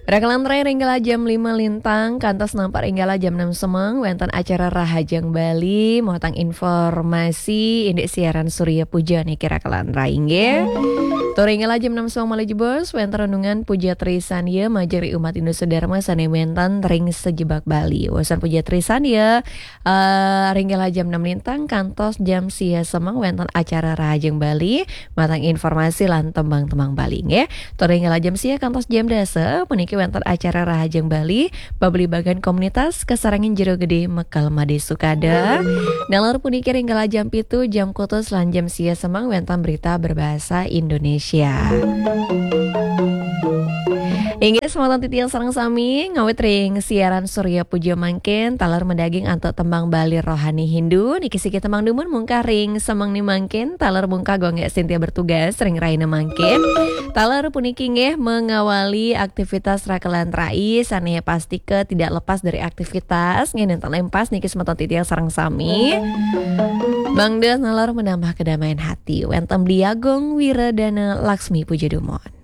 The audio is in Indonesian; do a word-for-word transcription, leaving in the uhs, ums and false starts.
Rekalan terakhir hingga jam lima lintang, kantos nampak hingga jam enam semang, wonten acara Rahajang Bali, mohotang informasi, indek siaran Surya Puja nih kira rekalan raingge. Tur hingga jam enam semang malih jebos, wonten renungan Puja Trisania majari umat Indonesia Dharma sane mentan ring sejebak Bali. Wasan Puja Trisania uh, hingga jam enam lintang, kantos jam sia semang wonten acara Rahajang Bali, mohotang informasi lan tembang-tembang Bali nggih. Tur hingga jam sia kantos jam dasa meniki wonten acara Rahajang Bali, babeli bagan komunitas Kesarangin Jero Gede Mekal Made Sukada. Nalar puniki hingga jam pitu jam kutus lan jam sia semang wonten berita berbahasa Indonesia. Hingga sematan titil sareng sami ngawit ring siaran Surya Puja mangken talar mendaging antuk tembang Bali rohani Hindu niki siki tembang dumun mungkah ring semang ni mangken talar mungkah gongge Sintia bertugas ring raina mangken talar puniki nggih mengawali aktivitas rakalan rai sanaya pastike tidak lepas dari aktivitas nggih nenten lempas niki sematan titil sareng sami Bang Des nalar menambah kedamaian hati wenten Bliagong Wiradana Laksmi Puja Dumon.